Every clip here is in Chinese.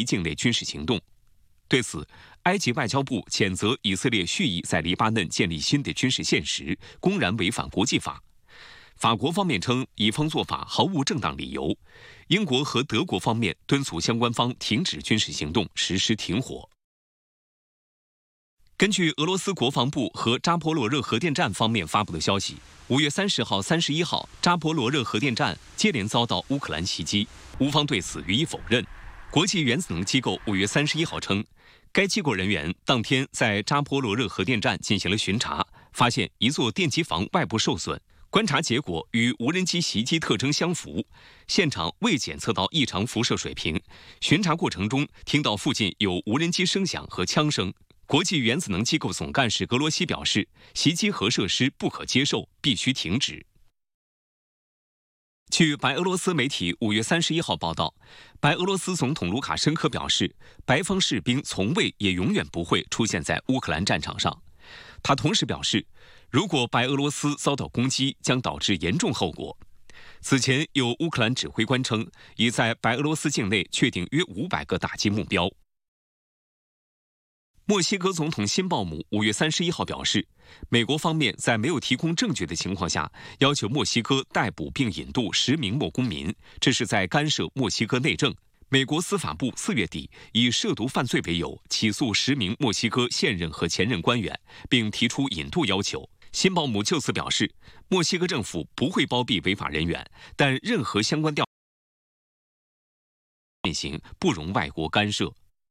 其境内军事行动。对此，埃及外交部谴责以色列蓄意在黎巴嫩建立新的军事现实，公然违反国际法。法国方面称，以方做法毫无正当理由。英国和德国方面敦促相关方停止军事行动，实施停火。根据俄罗斯国防部和扎波罗热核电站方面发布的消息，5月30号、31号，扎波罗热核电站接连遭到乌克兰袭击，乌方对此予以否认。国际原子能机构5月31号称，该机构人员当天在扎波罗热核电站进行了巡查，发现一座电机房外部受损，观察结果与无人机袭击特征相符，现场未检测到异常辐射水平。巡查过程中听到附近有无人机声响和枪声。国际原子能机构总干事格罗西表示，袭击核设施不可接受，必须停止。据白俄罗斯媒体5月31号报道，白俄罗斯总统卢卡申科表示，白方士兵从未也永远不会出现在乌克兰战场上。他同时表示，如果白俄罗斯遭到攻击，将导致严重后果。此前有乌克兰指挥官称，已在白俄罗斯境内确定约500个打击目标。墨西哥总统辛鲍姆5月31号表示，美国方面在没有提供证据的情况下，要求墨西哥逮捕并引渡10名墨公民，这是在干涉墨西哥内政。美国司法部4月底以涉毒犯罪为由起诉10名墨西哥现任和前任官员，并提出引渡要求。辛鲍姆就此表示，墨西哥政府不会包庇违法人员，但任何相关调查进行不容外国干涉。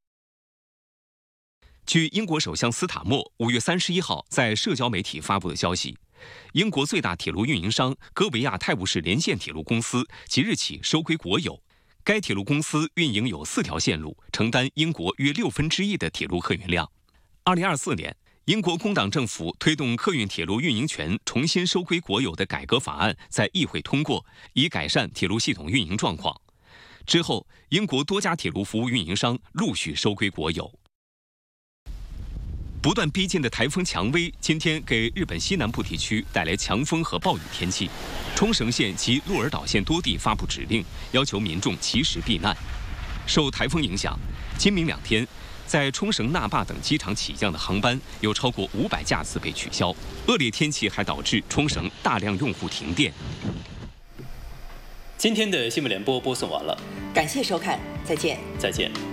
据英国首相斯塔默5月31号在社交媒体发布的消息，英国最大铁路运营商戈维亚泰晤士连线铁路公司即日起收归国有。该铁路公司运营有4条线路，承担英国约1/6的铁路客运量。2024年，英国工党政府推动客运铁路运营权重新收归国有的改革法案在议会通过，以改善铁路系统运营状况。之后，英国多家铁路服务运营商陆续收归国有。不断逼近的台风蔷薇今天给日本西南部地区带来强风和暴雨天气，冲绳县及鹿儿岛县多地发布指令，要求民众及时避难。受台风影响，今明2天，在冲绳那霸等机场起降的航班有超过500架次被取消。恶劣天气还导致冲绳大量用户停电。 今天的新闻联播播送完了， 感谢收看，再见。 再见。